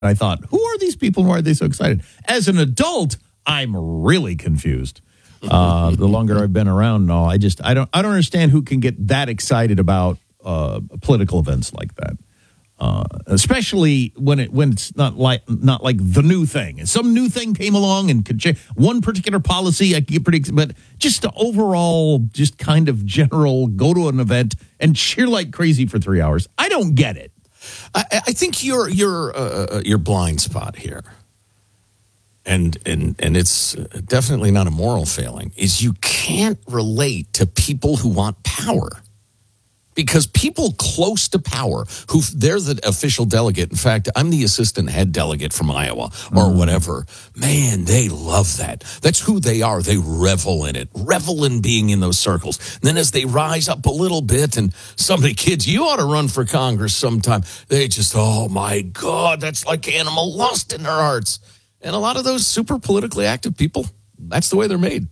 I thought, who are these people and why are they so excited? As an adult, I'm really confused. The longer I've been around and all, I don't understand who can get that excited about political events like that. Especially when it's not like the new thing. And some new thing came along and could change one particular policy. I could get pretty, but just the overall, just kind of general, go to an event and cheer like crazy for 3 hours. I don't get it. I think your blind spot here, and it's definitely not a moral failing, is you can't relate to people who want power. Because people close to power, they're the official delegate. In fact, I'm the assistant head delegate from Iowa or whatever. Man, they love that. That's who they are. They revel in it, revel in being in those circles. And then as they rise up a little bit and somebody, kids, you ought to run for Congress sometime. They just, oh my God, that's like animal lust in their hearts. And a lot of those super politically active people, that's the way they're made.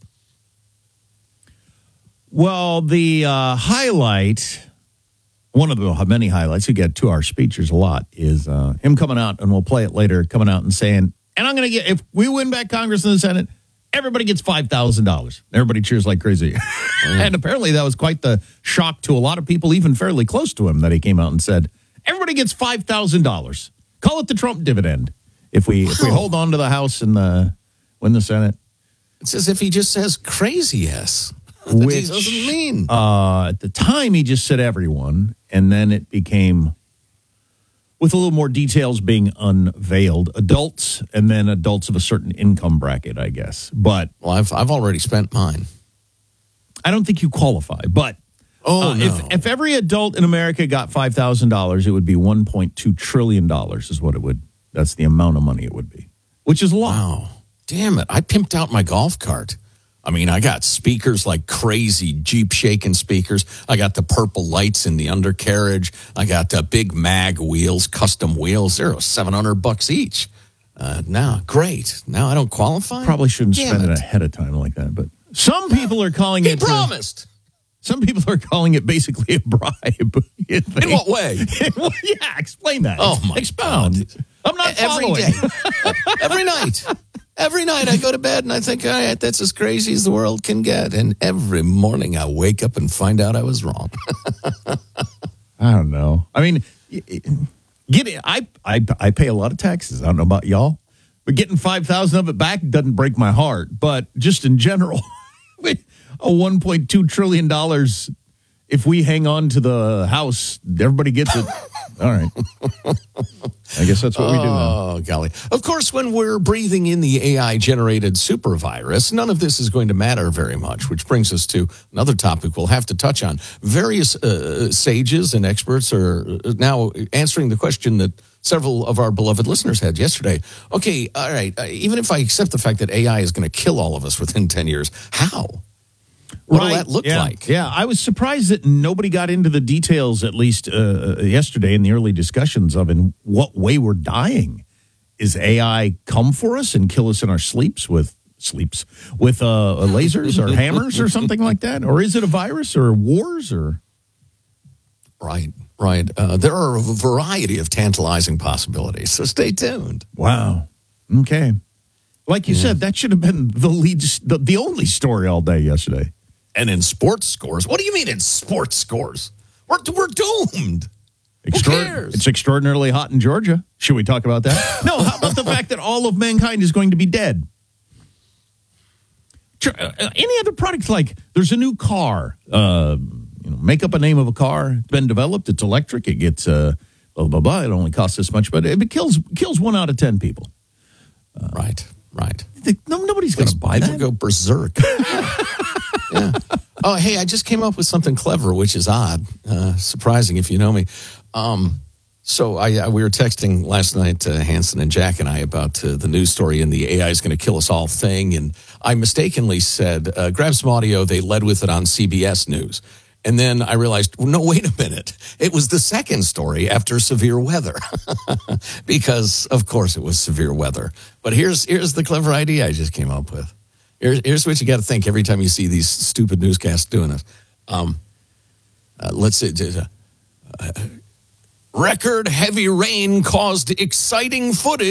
Well, the highlight, one of the many highlights, you get 2 hour speech, there's a lot, is him coming out, and we'll play it later, coming out and saying, and I'm going to get, if we win back Congress and the Senate, everybody gets $5,000. Everybody cheers like crazy. And apparently that was quite the shock to a lot of people, even fairly close to him, that he came out and said, everybody gets $5,000. Call it the Trump dividend. If we hold on to the House and win the Senate. It's as if he just says crazy yes. Which doesn't mean. At the time, he just said everyone, and then it became, with a little more details being unveiled, adults, and then adults of a certain income bracket, I guess. But well, I've already spent mine. I don't think you qualify. But no. if every adult in America got $5,000, it would be $1.2 trillion is what it would. That's the amount of money it would be, which is a lot. Wow. Damn it. I pimped out my golf cart. I mean, I got speakers like crazy, Jeep shaking speakers. I got the purple lights in the undercarriage. I got the big mag wheels, custom wheels. They're $700 each. Now, great. Now I don't qualify? Probably shouldn't spend it ahead of time like that. But some people are calling it... He promised. Some people are calling it basically a bribe. In what way? Well, yeah, explain that. Oh, my Expound. God. I'm not following. Every day. Every night. Every night I go to bed and I think, all right, that's as crazy as the world can get. And every morning I wake up and find out I was wrong. I don't know. I mean, I pay a lot of taxes. I don't know about y'all, but getting 5,000 of it back doesn't break my heart. But just in general, a $1.2 trillion, if we hang on to the House, everybody gets it. All right. I guess that's what we do now. Oh, golly. Of course, when we're breathing in the AI-generated super virus, none of this is going to matter very much, which brings us to another topic we'll have to touch on. Various sages and experts are now answering the question that several of our beloved listeners had yesterday. Okay, all right, even if I accept the fact that AI is going to kill all of us within 10 years, how? What will that look like? Yeah, I was surprised that nobody got into the details, at least yesterday in the early discussions of in what way we're dying. Is AI come for us and kill us in our sleeps with lasers or hammers or something like that? Or is it a virus or wars or? Right. There are a variety of tantalizing possibilities, so stay tuned. Wow. Okay. Like you said, that should have been the only story all day yesterday. And in sports scores, what do you mean in sports scores? We're doomed. Who cares? It's extraordinarily hot in Georgia. Should we talk about that? No, how about the fact that all of mankind is going to be dead? Any other products, like there's a new car, make up a name of a car. It's been developed. It's electric. It gets blah, blah, blah. It only costs this much, but it kills 1 out of 10 people. Right. Nobody's going to buy that. People go berserk. Yeah. Oh, hey, I just came up with something clever, which is odd, surprising if you know me. So we were texting last night, Hanson and Jack and I, about the news story and the AI is going to kill us all thing. And I mistakenly said, grab some audio. They led with it on CBS News. And then I realized, well, no, wait a minute. It was the second story after severe weather. Because, of course, it was severe weather. But here's the clever idea I just came up with. Here's what you got to think every time you see these stupid newscasts doing it. Let's say, Record heavy rain caused exciting footage